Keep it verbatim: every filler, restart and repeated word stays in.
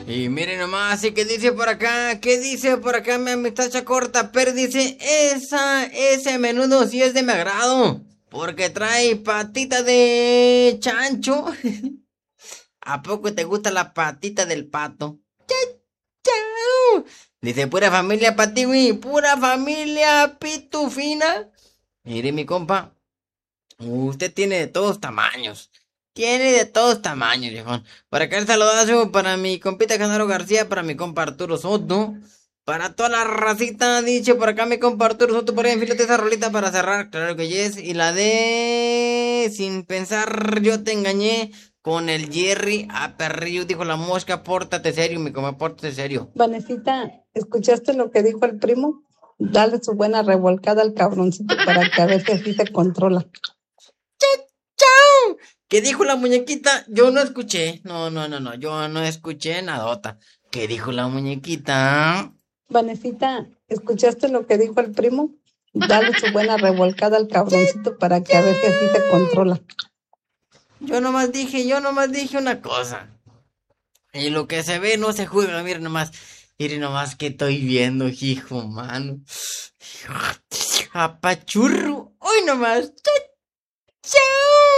Y miren nomás, ¿y qué dice por acá? ¿Qué dice por acá mi amistad corta? Pero dice, esa, ese menudo sí es de mi agrado. Porque trae patita de chancho. ¿A poco te gusta la patita del pato? ¡Chau! Dice, pura familia patigüi, pura familia pitufina. Mire mi compa, usted tiene de todos tamaños. Tiene de todos tamaños, viejón. Para acá el saludazo para mi compita Canaro García, para mi compa Arturo Soto. Para toda la racita, dicho por acá mi compa Arturo Soto, por ahí enfilate esa rolita para cerrar, claro que yes. Y la de Sin pensar yo te engañé con el Jerry. Ah, perrillo, dijo la mosca, pórtate serio, mi compa, pórtate serio. Vanesita, ¿escuchaste lo que dijo el primo? Dale su buena revolcada al cabroncito para que a ver si así te controla. ¡Chao! ¿Qué dijo la muñequita? Yo no escuché. No, no, no, no. Yo no escuché nadota. ¿Qué dijo la muñequita? Vanesita, ¿escuchaste lo que dijo el primo? Dale su buena revolcada al cabroncito para que a ver si así te controla. Yo nomás dije, yo nomás dije una cosa. Y lo que se ve no se juega. Miren nomás. Miren nomás que estoy viendo, hijo, mano. Apachurro. Hoy nomás. ¡Chao!